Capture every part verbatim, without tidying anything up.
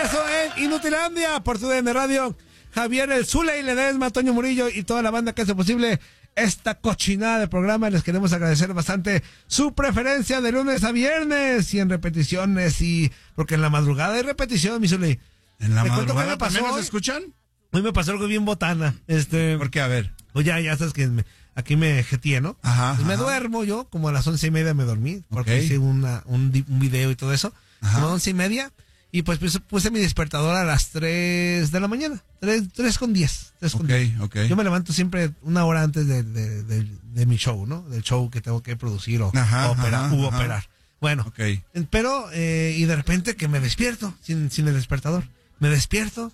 regreso en Inutilandia por tu D N Radio. Javier El Zule y Ledesma, Toño Murillo y toda la banda que hace posible esta cochinada de programa. Les queremos agradecer bastante su preferencia de lunes a viernes y en repeticiones, y porque en la madrugada hay repetición, mi Zule. ¿En la ¿Te cuento qué madrugada me pasó también nos hoy? escuchan? Hoy me pasó algo bien botana. Este, ¿Por qué? A ver. Pues ya, ya sabes que me, aquí me jeteé, ¿no? Ajá, Pues me ajá. duermo yo, como a las once y media me dormí, porque Ok. hice una, un, di- un video y todo eso. Ajá. Como a once y media. Y pues puse, puse mi despertador a las tres de la mañana. Tres, tres con diez. Tres con Ok, diez. ok. Yo me levanto siempre una hora antes de, de, de, de mi show, ¿no? Del show que tengo que producir o, Ajá, o operar, ajá, u ajá. operar. Bueno, Ok. pero, eh, y de repente que me despierto sin, sin el despertador. Me despierto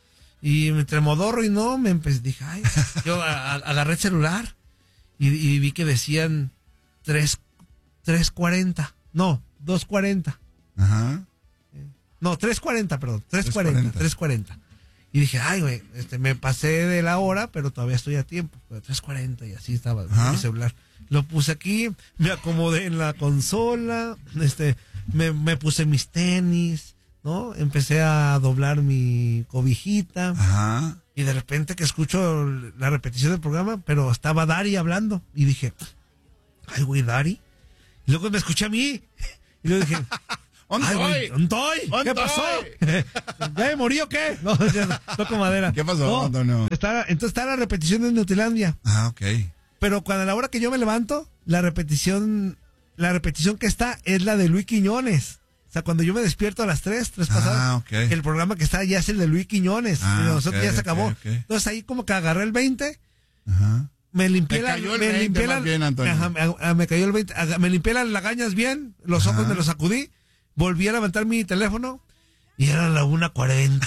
y entre modorro y no, me empecé, dije, ay, yo a- a- agarré el celular y, y vi que decían tres, tres cuarenta, no, dos cuarenta. Ajá. No, tres cuarenta, perdón, tres tres cuarenta, cuarenta. tres cuarenta. Y dije, ay, güey, este, me pasé de la hora, pero todavía estoy a tiempo. Pero tres cuarenta y así estaba Ajá. mi celular. Lo puse aquí, me acomodé en la consola, este, me, me puse mis tenis, ¿no? Empecé a doblar mi cobijita. Ajá. Y de repente que escucho la repetición del programa, pero estaba Dari hablando. Y dije, ay, güey, Dari. Y luego me escuché a mí. Y luego dije, ¿Dónde ay, güey, estoy? ¿dónde estoy? ¿Dónde ¿Qué pasó? estoy? ¿Ya me morí o qué? No, ya no, toco madera. ¿Qué pasó, No, Antonio? está, entonces está la repetición de Inutilandia. Ah, ok. Pero cuando a la hora que yo me levanto, la repetición, la repetición que está es la de Luis Quiñones. O sea, cuando yo me despierto a las tres, tres Ah, pasadas, ok. el programa que está ya es el de Luis Quiñones. Ah, y nosotros ok, ya se ok, acabó. ok. Entonces ahí como que agarré el veinte, Ajá. me limpié Te la, cayó el me veinte limpié más la- bien, Antonio. ajá, me, ah, me cayó el veinte, aga- me limpié las lagañas bien, los ojos Ajá. me los sacudí, volví a levantar mi teléfono y era la una cuarenta.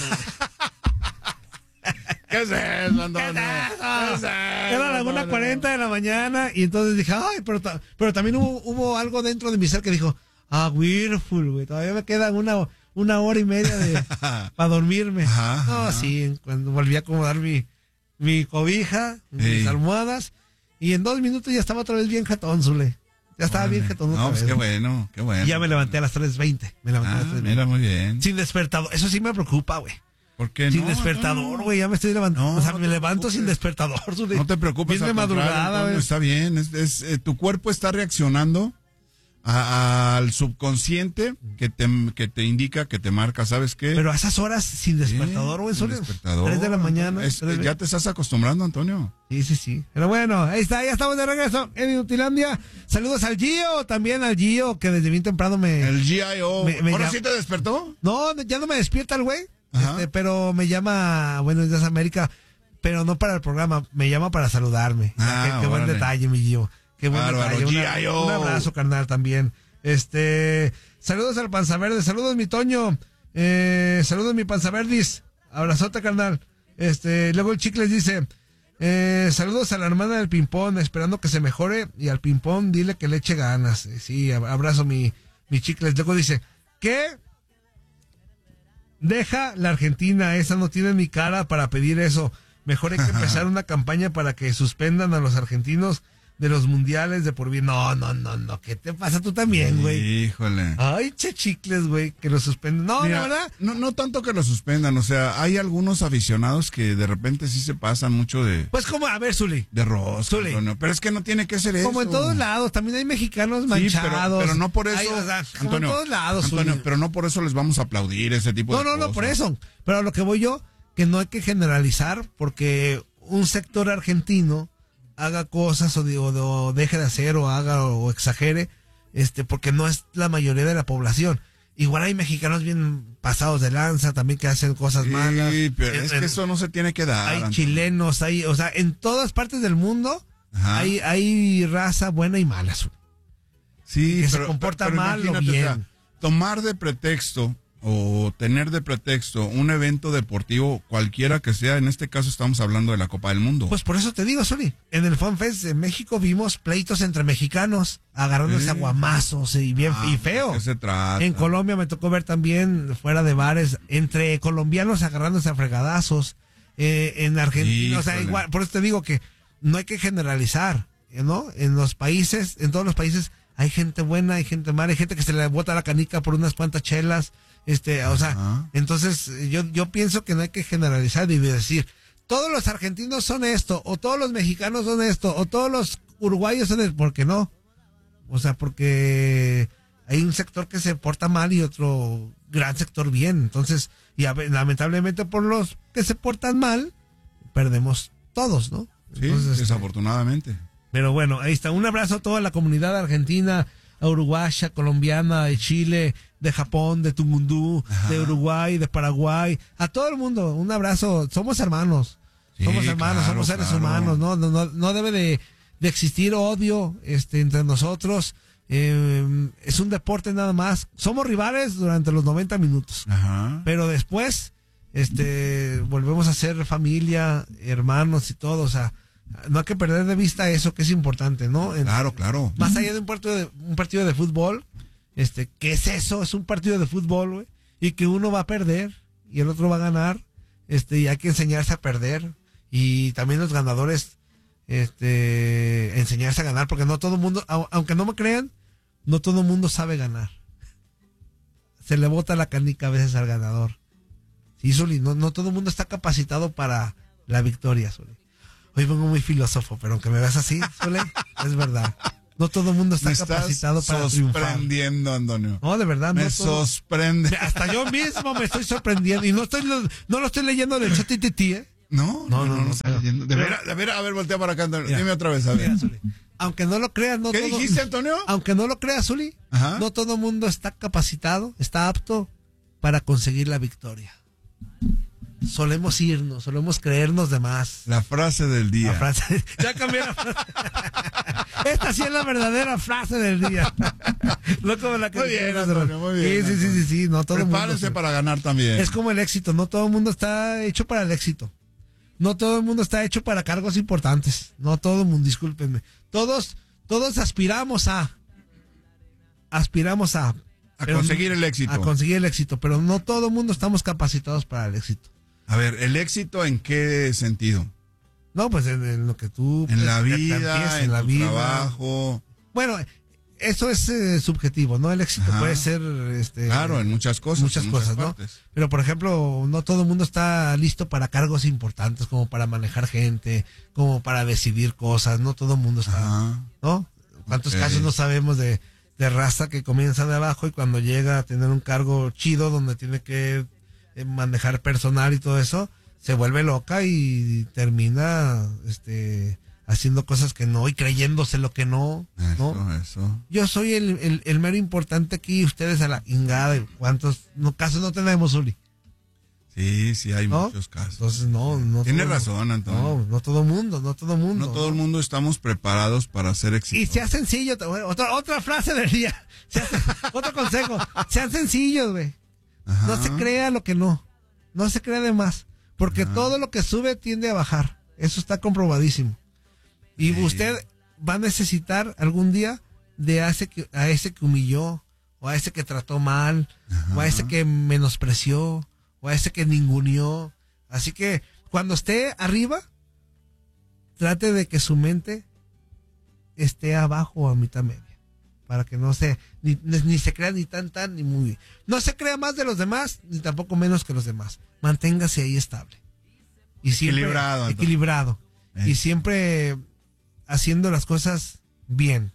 ¿Qué es eso, Antonio? ¿Qué es eso? ¿Qué es eso, Era la una Antonio? cuarenta de la mañana y entonces dije, ay, pero, ta- pero también hubo, hubo algo dentro de mi ser que dijo, ah, Weirful, güey, todavía me queda una, una hora y media de, para dormirme. Ajá, No, ajá. sí, cuando volví a acomodar mi, mi cobija, mis Ey. almohadas, y en dos minutos ya estaba otra vez bien jetón, Zule. Ya estaba Órale. bien jetón otra No, pues vez. qué bueno, qué bueno. Y ya me levanté a las tres veinte. Me levanté a Ah, las tres mira, veinte. muy bien. Sin despertador. Eso sí me preocupa, güey. ¿Por qué Sin no, despertador, Antonio? güey. Ya me estoy levantando. No, o sea, no me te levanto preocupes. sin despertador. Zule. No te preocupes, Bien de al contrario, madrugada, Antonio, güey. está bien. Es, es, eh, tu cuerpo está reaccionando a- al subconsciente que te, que te indica, que te marca, ¿sabes qué? Pero a esas horas sin despertador, güey. Sin Zule. despertador. Tres de la mañana. Es- tres de- ya te estás acostumbrando, Antonio. Sí, sí, sí. Pero bueno, ahí está, ya estamos de regreso en Inutilandia. Saludos al Gio, también al Gio, que desde bien temprano me... El G I O. Me- me ¿Ahora llam- sí te despertó? No, ya no me despierta el güey, Ajá. este, pero me llama, bueno, es de América, pero no para el programa, me llama para saludarme. Ah, qué, qué buen órale. detalle, mi Gio. Qué buen Bárbaro, detalle. Una- G I O. un abrazo, carnal, también. Este, saludos al Panza Verde, saludos mi Toño, eh, saludos mi Panza Verdis, abrazote, carnal. Este, luego el Chicles dice, eh, saludos a la hermana del Pimpón, esperando que se mejore, y al Pimpón dile que le eche ganas. Eh, sí, ab- abrazo mi, mi Chicles. Luego dice, ¿qué? Deja la Argentina, esa no tiene ni cara para pedir eso. Mejor hay que empezar una campaña para que suspendan a los argentinos de los mundiales de por vida. No, no, no, no. ¿Qué te pasa tú también, güey? Híjole. Ay, che chicles, güey, que lo suspenden. No, Mira, la verdad. no, no tanto que lo suspendan, o sea, hay algunos aficionados que de repente sí se pasan mucho de, Pues como, a ver, Zuli. de rosca, Zuli. Antonio, pero es que no tiene que ser eso. Como en todos lados, también hay mexicanos Sí, manchados. pero, pero no por eso, Hay, o sea, como Antonio, en todos lados, Antonio, Zuli. pero no por eso les vamos a aplaudir ese tipo No, de no, cosas. no, por eso. Pero a lo que voy yo, que no hay que generalizar porque un sector argentino haga cosas o, de- o de- o deje de hacer o haga o exagere, este, porque no es la mayoría de la población. Igual hay mexicanos bien pasados de lanza también que hacen cosas Sí, malas. pero En- es en- que eso no se tiene que dar. hay Antonio. chilenos, hay, o sea, en todas partes del mundo Ajá. hay, hay raza buena y mala. Zuli. Sí, que se pero- comporta pero mal o imagínate, bien. o sea, tomar de pretexto o tener de pretexto un evento deportivo, cualquiera que sea, en este caso estamos hablando de la Copa del Mundo. Pues por eso te digo, Soli, en el FanFest de México vimos pleitos entre mexicanos, agarrándose Sí. a guamazos y bien Ah, y feo. ¿de qué se trata? En Colombia me tocó ver también, fuera de bares, entre colombianos agarrándose a fregadazos, eh, en Argentina, o sea, Híjole. igual, por eso te digo que no hay que generalizar, ¿no? En los países, en todos los países, hay gente buena, hay gente mala, hay gente que se le bota la canica por unas cuantas chelas, Este, o sea, Ajá. entonces yo, yo pienso que no hay que generalizar y decir, todos los argentinos son esto, o todos los mexicanos son esto, o todos los uruguayos son esto, ¿por qué no? O sea, porque hay un sector que se porta mal y otro gran sector bien. Entonces, y a, lamentablemente por los que se portan mal, perdemos todos, ¿no? Sí, Entonces, desafortunadamente. pero bueno, ahí está. Un abrazo a toda la comunidad argentina, a uruguaya, colombiana, de Chile, de Japón, de Tumundú, Ajá. de Uruguay, de Paraguay, a todo el mundo. Un abrazo. Somos hermanos. Sí, somos hermanos, claro, somos seres claro. humanos. No, no, no, no debe de, de existir odio este, entre nosotros. Eh, es un deporte nada más. Somos rivales durante los noventa minutos. Ajá. Pero después, este, volvemos a ser familia, hermanos y todo. O sea, no hay que perder de vista eso que es importante, ¿no? En- Claro, claro. Más allá de un partido de, un partido de fútbol, este, ¿qué es eso? Es un partido de fútbol, güey. Y que uno va a perder y el otro va a ganar. Este, y hay que enseñarse a perder. Y también los ganadores, este, enseñarse a ganar, porque no todo el mundo, au- aunque no me crean, no todo el mundo sabe ganar. Se le bota la canica a veces al ganador. Sí, Zuli, no, no todo el mundo está capacitado para la victoria, Zuli. Hoy vengo muy filósofo, pero aunque me veas así, Zuli, es verdad. No todo el mundo está Me estás capacitado para triunfar. sorprendiendo, Antonio. No, de verdad, Me no todo- sorprende. Hasta yo mismo me estoy sorprendiendo y no estoy no lo estoy leyendo del chat T T, ¿eh? No, No, no, no, no, no, no está pero- leyendo. De pero- ver, de ver, a ver, voltea para acá, Antonio. Mira. Dime otra vez, a ver. Mira, Zuli, aunque no lo creas, no ¿Qué todo, dijiste, Antonio? aunque no lo creas, Zuli, Ajá. no todo el mundo está capacitado, está apto para conseguir la victoria. Solemos irnos, solemos creernos de más. La frase del día. La frase, ya cambié la frase. Esta sí es la verdadera frase del día. No como la que Muy bien, dijeron. Antonio, muy bien, Sí, sí, sí, sí, sí, no todo el mundo. Prepárense para ganar también. Es como el éxito, no todo el mundo está hecho para el éxito. No todo el mundo está hecho para cargos importantes. No todo el mundo, discúlpenme. Todos, todos aspiramos a, aspiramos a, A pero conseguir el éxito. A conseguir el éxito, pero no todo el mundo estamos capacitados para el éxito. A ver, ¿el éxito en qué sentido? No, pues en, en lo que tú En pues, la te vida, plantees, en, tu trabajo. Bueno, eso es eh, subjetivo, ¿no? El éxito Ajá. puede ser, este, Claro, en muchas cosas. muchas en cosas, muchas ¿no? partes. Pero por ejemplo, no todo el mundo está listo para cargos importantes, como para manejar gente, como para decidir cosas. No todo el mundo está, Ajá. ¿no? ¿Cuántos Ok. casos no sabemos de, de raza que comienza de abajo y cuando llega a tener un cargo chido donde tiene que eh, manejar personal y todo eso, se vuelve loca y termina, este, haciendo cosas que no y creyéndose lo que no, ¿no? Eso, eso. Yo soy el, el, el mero importante aquí, ustedes a la ingada. ¿Cuántos no, casos no tenemos, Uli? Sí, sí, hay ¿No? muchos casos. Entonces, no, no. Tiene todo- razón, Antonio. No, no todo mundo, no todo mundo. No todo el mundo estamos preparados para ser Y exitosos. sea sencillo, bueno, otra, otra frase del día. Sea- otro consejo, sean sencillos, güey. Ajá. No se crea lo que no. No se crea de más. Porque Ajá. todo lo que sube tiende a bajar. Eso está comprobadísimo. Y Sí. usted va a necesitar algún día de a ese, que, a ese que humilló, o a ese que trató mal, Ajá. o a ese que menospreció, o a ese que ninguneó. Así que cuando esté arriba, trate de que su mente esté abajo o a mitad media. Para que no se, ni, ni se crea ni tan tan ni muy. No se crea más de los demás, ni tampoco menos que los demás. Manténgase ahí estable. Y siempre, Equilibrado, entonces. equilibrado. Eh. Y siempre haciendo las cosas bien.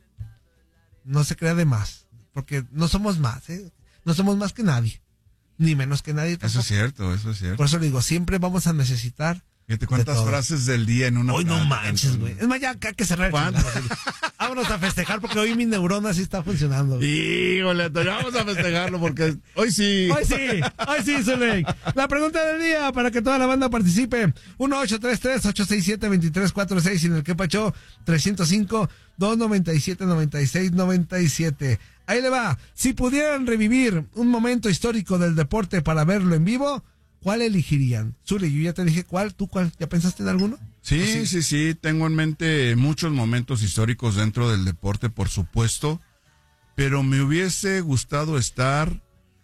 No se crea de más. Porque no somos más, ¿eh? No somos más que nadie. Ni menos que nadie tampoco. Eso es cierto, eso es cierto. Por eso le digo, siempre vamos a necesitar. Fíjate de cuántas todo. frases del día en una Hoy no plática, manches, Antonio. güey. Es más, ya acá hay que cerrar el ¿Cuántas? chingado. Vámonos a festejar porque hoy mi neurona sí está funcionando. güey. Híjole, Antonio, vamos a festejarlo porque hoy sí. Hoy sí, hoy sí, Zuley. La pregunta del día para que toda la banda participe. uno ocho tres tres, ocho seis siete, dos tres cuatro seis y en el que pacho tres cero cinco, dos nueve siete, nueve seis nueve siete. Ahí le va. Si pudieran revivir un momento histórico del deporte para verlo en vivo, ¿cuál elegirían? Zuley, yo ya te dije cuál. ¿Tú cuál? ¿Ya pensaste en alguno? Sí, Sí. sí, sí, tengo en mente muchos momentos históricos dentro del deporte, por supuesto, pero me hubiese gustado estar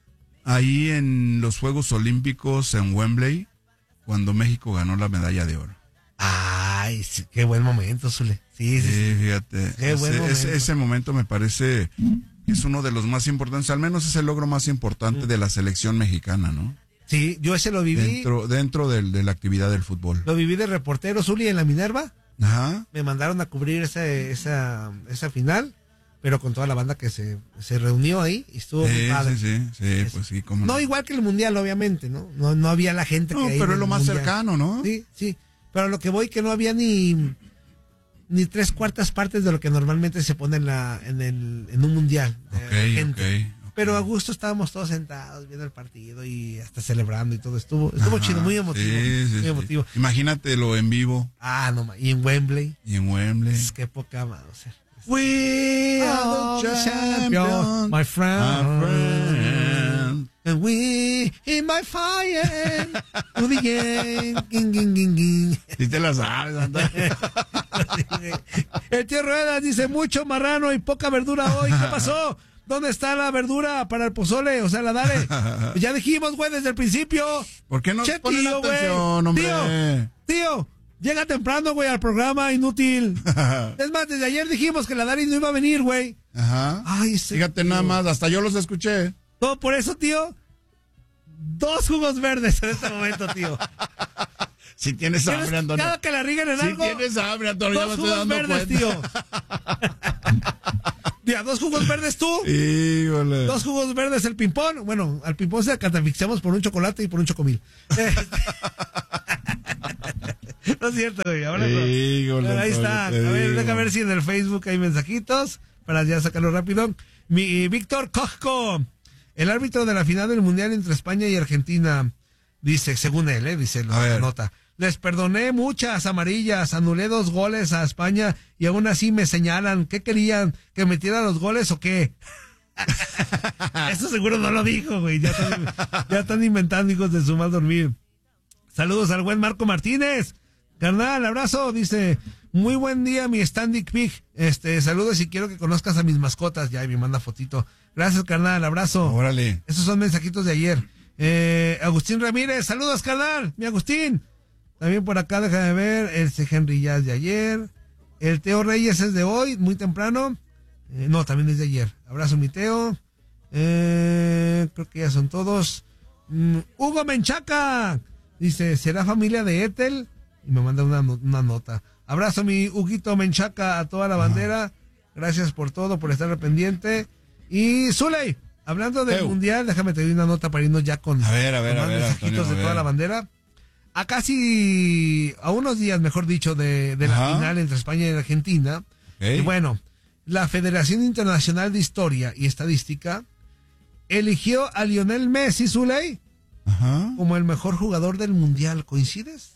ahí en los Juegos Olímpicos en Wembley, cuando México ganó la medalla de oro. Ay, sí, qué buen momento, Zuley. Sí, sí, sí. Sí, fíjate, Qué buen ese, ese- momento. ese momento me parece es uno de los más importantes, al menos es el logro más importante de la selección mexicana, ¿no? Sí, yo ese lo viví. Dentro, dentro del, de la actividad del fútbol. Lo viví de reportero, Zuli, en la Minerva. Ajá. Me mandaron a cubrir esa, esa, esa final, pero con toda la banda que se, se reunió ahí y estuvo Sí, muy padre. sí, sí, sí, pues sí, cómo No no. igual que el Mundial, obviamente, ¿no? No, no había la gente No, que hay pero en es lo el más Mundial. cercano, ¿no? Sí, sí. Pero a lo que voy que no había ni ni tres cuartas partes de lo que normalmente se pone en la en el en un mundial de Ok, gente. ok, ok. Pero a gusto estábamos todos sentados viendo el partido y hasta celebrando y todo. Estuvo estuvo Ajá, chido, muy emotivo. sí, sí, muy sí. emotivo. Imagínatelo en vivo Ah, no, ma- y en Wembley. y en Wembley. Es que poca más. O sea, We are the champions, my friend. my friend. And we in my fire to the end. Ging, ging, ging, ging. Sí te la sabes, Antonio. El tío Ruedas dice mucho marrano y poca verdura hoy. ¿Qué pasó? ¿Dónde está la verdura para el pozole? O sea, la dale. Ya dijimos, güey, desde el principio. ¿Por qué no Che, ponen tío, güey. atención, hombre? Tío, tío, llega temprano, güey, al programa, inútil. Es más, desde ayer dijimos que la Dari no iba a venir, güey. Ajá. Ay, ese Fíjate tío. nada más, hasta yo los escuché. Todo por eso, tío. Dos jugos verdes en este momento, tío. Si tienes ¿Tienes- hambre, Antonio. Cada que la rigan en Si algo. tienes hambre, Antonio, ya me Dos estoy jugos dando verdes, cuenta. tío. Mira, dos jugos verdes tú. Híjole. Dos jugos verdes el ping-pong. Bueno, al ping-pong se catafixiamos por un chocolate y por un chocomil. No es cierto, güey. Ahora no. Híjole, Pero ahí Antonio, está. A te ver, digo. deja ver si en el Facebook hay mensajitos para ya sacarlo rápido. Mi Víctor Cosco, el árbitro de la final del Mundial entre España y Argentina, dice, según él, ¿eh? dice la A ver. nota. Les perdoné muchas amarillas, anulé dos goles a España y aún así me señalan. ¿Qué querían? ¿Que metiera los goles o qué? Eso seguro no lo dijo, güey. Ya están, ya están inventando, hijos de su mal dormir. Saludos al buen Marco Martínez. Carnal, abrazo, dice, muy buen día, mi Standing Pig. Este, saludos y quiero que conozcas a mis mascotas. Ya, y me manda fotito. Gracias, carnal, abrazo. Órale. Esos son mensajitos de ayer. Eh, Agustín Ramírez, saludos, carnal, mi Agustín. También por acá, déjame ver, el C. Henry ya es de ayer. El Teo Reyes es de hoy, muy temprano. Eh, no, también es de ayer. Abrazo, mi Teo. Eh, creo que ya son todos. Mm, Hugo Menchaca. Dice, ¿será familia de Ethel? Y me manda una, no- una nota. Abrazo, mi Huguito Menchaca, a toda la bandera. Gracias por todo, por estar al pendiente. Y Zuley, hablando del Eu. mundial, déjame te doy una nota para irnos ya con, A ver, a ver, con a más ver, mensajitos Antonio, a de toda ver. la bandera. A casi, a unos días, mejor dicho, de, de la Ajá. final entre España y Argentina. Ok. Y bueno, la Federación Internacional de Historia y Estadística eligió a Lionel Messi, Zuley, Ajá. como el mejor jugador del mundial. ¿Coincides?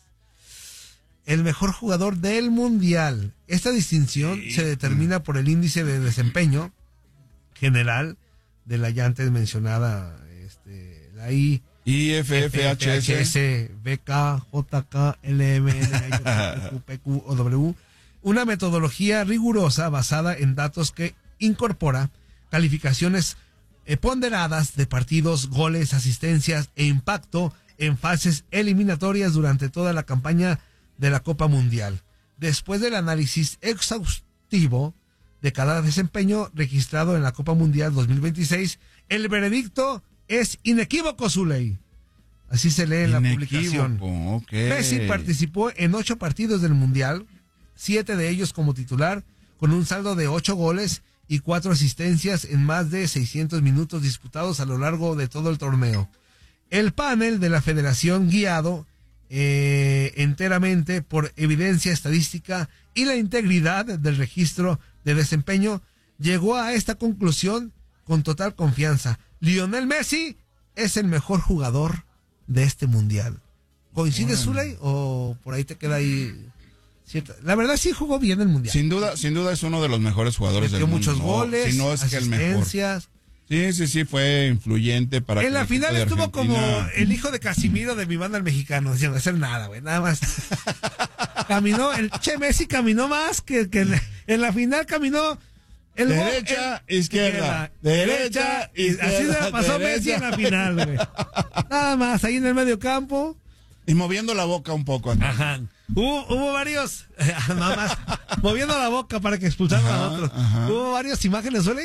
El mejor jugador del mundial. Esta distinción Sí. se determina por el índice de desempeño general de la ya antes mencionada, este, la I, I F F H S. S, B K, J K, L M N, P Q o W. Una metodología rigurosa basada en datos que incorpora calificaciones eh, ponderadas de partidos, goles, asistencias e impacto en fases eliminatorias durante toda la campaña de la Copa Mundial. Después del análisis exhaustivo de cada desempeño registrado en la Copa Mundial dos mil veintiséis, el veredicto es inequívoco, Zuley. Así se lee en la publicación. Inequívoco, ok. Messi participó en ocho partidos del Mundial, siete de ellos como titular, con un saldo de ocho goles y cuatro asistencias en más de seiscientos minutos disputados a lo largo de todo el torneo. El panel de la federación, guiado eh, enteramente por evidencia estadística y la integridad del registro de desempeño, llegó a esta conclusión con total confianza. Lionel Messi es el mejor jugador de este mundial. ¿Coincides, Zuley? ¿O por ahí te queda ahí cierta? La verdad sí jugó bien el mundial. Sin duda, sin duda es uno de los mejores jugadores Metió del mundo. muchos ¿no? goles, Si no es que el mejor. asistencias. Sí, sí, sí, fue influyente para que En la el equipo final de estuvo como Argentina- el hijo de Casimiro de mi banda el mexicano, sin hacer nada, güey, nada más. Caminó, el Che Messi caminó más que, que en, en la final caminó el gol- Derecha, el- izquierda, derecha, y así se izquierda, la pasó derecha. Messi en la final, güey. Nada más, ahí en el medio campo. Y moviendo la boca un poco. Antonio. Ajá. Hubo, hubo varios, nada más, moviendo la boca para que expulsaran Ajá, a otros. ajá. Hubo varias imágenes, ¿suele?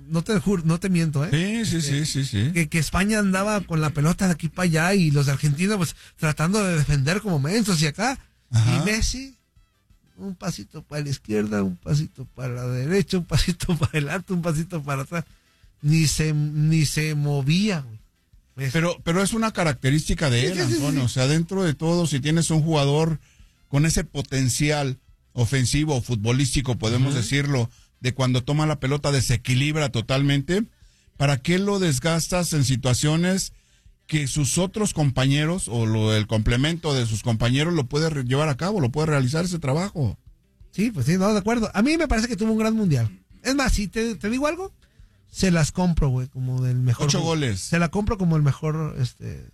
no te juro, no te miento, ¿eh? Sí, sí, sí, sí, sí. Que, que España andaba con la pelota de aquí para allá y los de Argentina pues tratando de defender como mensos y acá. Ajá. Y Messi, un pasito para la izquierda, un pasito para la derecha, un pasito para adelante, un pasito para atrás. Ni se, ni se movía, güey. Pero, pero es una característica de él, sí, sí, Antonio. Sí, sí. O sea, dentro de todo, si tienes un jugador con ese potencial ofensivo o futbolístico, podemos uh-huh. decirlo, de cuando toma la pelota desequilibra totalmente, ¿para qué lo desgastas en situaciones que sus otros compañeros o lo, el complemento de sus compañeros lo puede re- llevar a cabo, lo puede realizar ese trabajo? Sí, pues sí, no, de acuerdo. A mí me parece que tuvo un gran mundial. Es más, si te, te digo algo, se las compro, güey, como del mejor. Ocho goles. Se la compro como el mejor, este...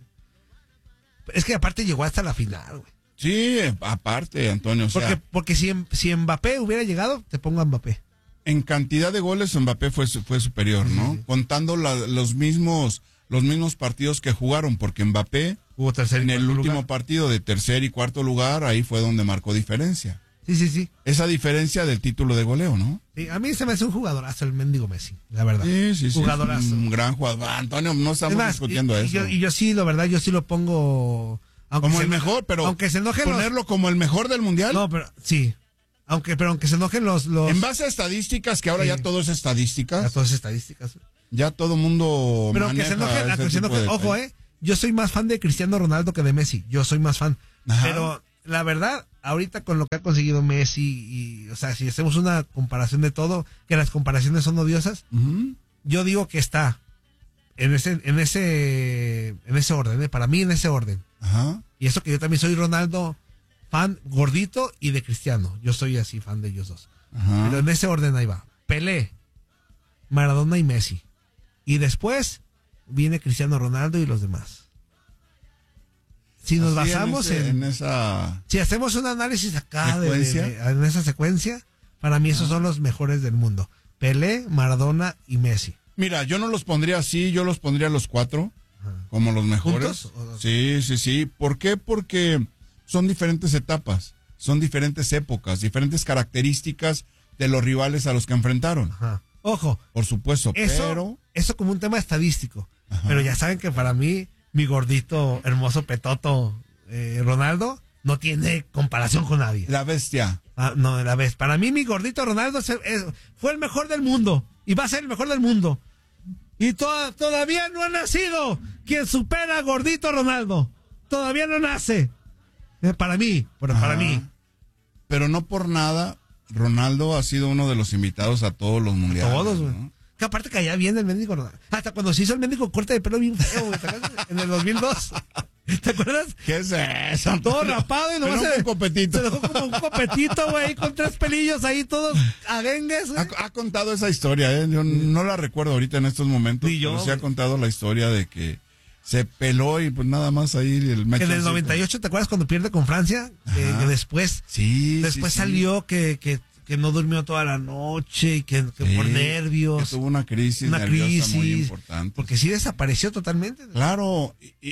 Es que aparte llegó hasta la final, güey. Sí, aparte, Antonio, o porque, sea... Porque si, si Mbappé hubiera llegado, te pongo a Mbappé. En cantidad de goles, Mbappé fue, fue superior, ¿no? Sí. Contando la, los mismos los mismos partidos que jugaron, porque Mbappé hubo tercer en el último lugar. partido de tercer y cuarto lugar, ahí fue donde marcó diferencia. Sí, sí, sí. Esa diferencia del título de goleo, ¿no? Sí, a mí se me hace un jugadorazo el mendigo Messi, la verdad. Sí, sí, sí. Jugadorazo. Un gran jugador. Antonio, no estamos más, discutiendo y, eso. Y yo, y yo sí, la verdad, yo sí lo pongo... Como el mejor, pero aunque se enojen ponerlo los... como el mejor del mundial. No, pero sí. Aunque, pero aunque se enojen los... los... En base a estadísticas, que ahora sí. ya todo es estadísticas. Ya todo es estadísticas. Ya todo mundo Pero aunque se enojen, aunque se enojen, ojo, eh. Yo soy más fan de Cristiano Ronaldo que de Messi. Yo soy más fan. Ajá. Pero la verdad, ahorita con lo que ha conseguido Messi y, o sea, si hacemos una comparación de todo, que las comparaciones son odiosas, uh-huh. yo digo que está en ese, en ese, en ese orden, ¿eh? Para mí en ese orden. Ajá. Y eso que yo también soy Ronaldo fan gordito y de Cristiano. Yo soy así fan de ellos dos. Ajá. Pero en ese orden ahí va. Pelé, Maradona y Messi. Y después viene Cristiano Ronaldo y los demás. Si nos así basamos en, ese, en, en esa... Si hacemos un análisis acá de, de, de, en esa secuencia, para mí esos ah. son los mejores del mundo. Pelé, Maradona y Messi. Mira, yo no los pondría así, yo los pondría los cuatro Ajá. como los mejores. ¿Juntos? Sí, sí, sí. ¿Por qué? Porque son diferentes etapas, son diferentes épocas, diferentes características de los rivales a los que enfrentaron. Ajá. Ojo. Por supuesto, eso, pero... Eso como un tema estadístico. Ajá. Pero ya saben que para mí, mi gordito, hermoso petoto eh, Ronaldo no tiene comparación con nadie. La bestia. Ah, no, la bestia. Para mí, mi gordito Ronaldo es, es, fue el mejor del mundo. Y va a ser el mejor del mundo. Y to- todavía no ha nacido quien supera a gordito Ronaldo. Todavía no nace. Eh, para mí, para, para mí. Pero no por nada... Ronaldo ha sido uno de los invitados a todos los mundiales. Todos, güey. ¿no? Que aparte caía bien el médico Ronaldo. Hasta cuando se hizo el médico corte de pelo bien feo, güey. En el dos mil dos. ¿Te acuerdas? ¿Qué es eso? Todo rapado y nomás se, un copetito. se dejó como un copetito, güey, con tres pelillos ahí todos aguengues. Ha, ha contado esa historia, ¿eh? Yo no la recuerdo ahorita en estos momentos. Ni yo, pero sí ha contado la historia de que se peló y pues nada más ahí el mechoncito. En el noventa y ocho, ¿te acuerdas cuando pierde con Francia? Que, que después, sí, después sí, salió sí. que, que, que no durmió toda la noche y que, que sí, por nervios. Que tuvo una crisis una nerviosa crisis, muy importante. Porque sí desapareció totalmente. Claro, y,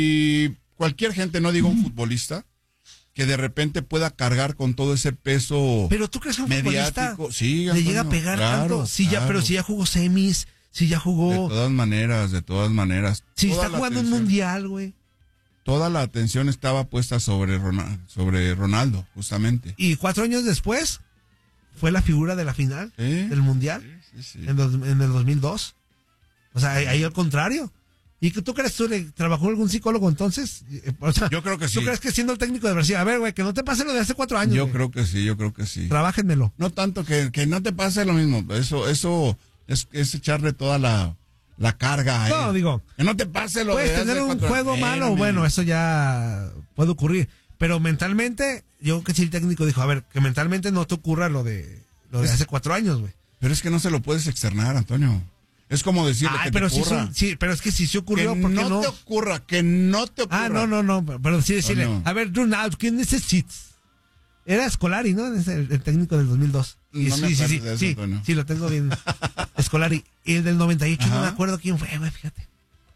y cualquier gente, no digo un futbolista, que de repente pueda cargar con todo ese peso. Pero tú crees que un mediático, futbolista sí, le Antonio, llega a pegar claro, tanto. Sí, claro. ya, pero si ya jugó semis, si ya jugó. De todas maneras, de todas maneras. Si está jugando un mundial, güey. Toda la atención estaba puesta sobre Ronaldo, sobre Ronaldo, justamente. Y cuatro años después fue la figura de la final ¿Sí? del mundial sí, sí, sí. En, dos, en el dos mil dos. O sea, ahí al contrario. ¿Y tú crees tú le trabajó algún psicólogo entonces? O sea, yo creo que sí. ¿Tú crees que siendo el técnico de Brasil, a ver, güey, que no te pase lo de hace cuatro años? Yo güey. creo que sí, yo creo que sí. Trabájenmelo. No tanto que, que no te pase lo mismo. Eso, eso es, es echarle toda la, la carga. No, eh. digo. Que no te pase lo Puedes de tener hace un cuatro juego años. malo, Espérame. bueno, eso ya puede ocurrir. Pero mentalmente, yo creo que sí el técnico dijo, a ver, que mentalmente no te ocurra lo de, lo de hace cuatro años, güey. Pero es que no se lo puedes externar, Antonio. Es como decirle Ay, que pero te sí, ocurra. son- sí, pero es que si se ocurrió, que ¿por qué no, no? te ocurra, que no te ocurra. Ah, no, no, no, pero sí decirle, Oh, no. a ver, Ronaldo, ¿quién necesitas? Era Scolari, ¿no? Es el, el técnico del dos mil dos. Y No me sí, sí, acuerdo sí, de eso, sí, Antonio. sí, lo tengo bien. Scolari. Y el del noventa y ocho Ajá. no me acuerdo quién fue, güey, fíjate.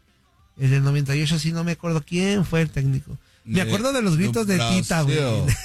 El del noventa y ocho sí no me acuerdo quién fue el técnico. Me De- acuerdo de los gritos de Brasil. Tita, güey.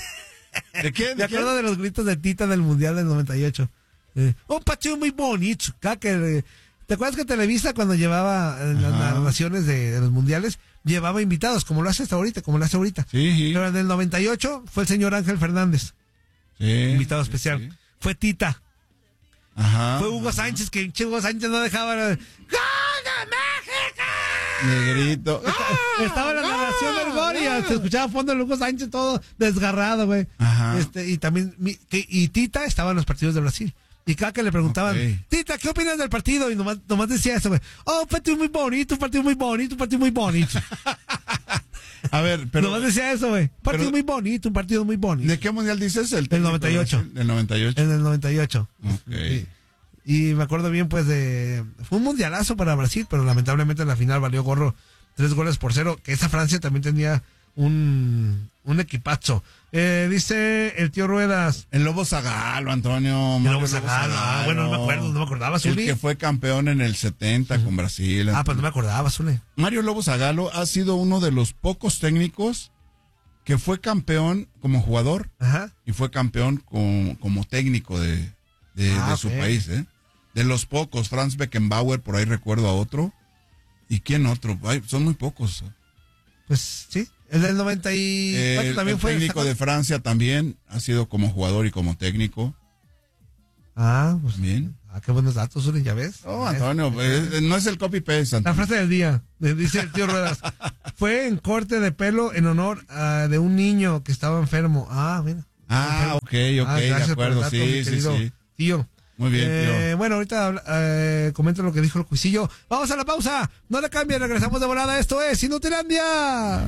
¿De quién? Me ¿De quién? acuerdo de los gritos de Tita del Mundial del noventa y ocho. Eh, un partido muy bonito. Acá que, eh, ¿Te acuerdas que Televisa cuando llevaba en las Ajá. narraciones de, de los mundiales, llevaba invitados, como lo hace hasta ahorita, como lo hace ahorita? Sí, sí. Pero en el noventa y ocho fue el señor Ángel Fernández, Sí, invitado sí, especial. sí. Fue Tita. Ajá. Fue Hugo Sánchez, que Hugo Sánchez no dejaba... ¡Gol de México! Negrito. Estaba en la narración del gol y se escuchaba a fondo el Hugo Sánchez todo desgarrado, güey. Ajá. Este, y también, mi- que- y Tita estaba en los partidos de Brasil. Y cada que le preguntaban, Ok. Tita, ¿qué opinas del partido? Y nomás, nomás decía eso, güey. Oh, un partido muy bonito, un partido muy bonito, un partido muy bonito. A ver, pero nomás decía eso, güey. Un partido pero- muy bonito, un partido muy bonito. ¿de qué mundial dices? El técnico noventa y ocho. de Brasil, Del noventa y ocho. En el noventa y ocho. Ok. Sí. Y me acuerdo bien, pues, de... Fue un mundialazo para Brasil, pero lamentablemente en la final valió gorro tres goles por cero, que esa Francia también tenía un, un equipazo. Eh, dice el tío Ruedas... El Lobo Zagalo, Antonio. El Mario Lobo Zagalo, ah, bueno, no me acuerdo, no me acordaba, El Zuli. que fue campeón en el setenta con Brasil. Ah, pues no me acordaba, Zule. Mario Lobo Zagalo ha sido uno de los pocos técnicos que fue campeón como jugador Ajá. y fue campeón como, como técnico de, de, Ah, de su ok. país. ¿eh? De los pocos, Franz Beckenbauer, por ahí recuerdo a otro. ¿Y quién otro? Ay, son muy pocos. Pues sí, el del noventa y cuatro El, también el fue... técnico de Francia también ha sido como jugador y como técnico. Ah, pues... Bien. Ah, qué buenos datos, Zuli, ¿ya ves? Oh, Antonio, eh, no es el copy-paste, La Antonio. frase del día, eh, dice el tío Ruedas. Fue en corte de pelo en honor a, de un niño que estaba enfermo. Ah, mira. Ah, ok, ok, Ah, de gracias por el acuerdo, dato, mi sí, sí, querido sí. Tío. Muy bien, Eh, tío. bueno, ahorita habla- eh, comento lo que dijo el cuisillo. Vamos a la pausa. No le cambien, regresamos de volada. Esto es Inutilandia.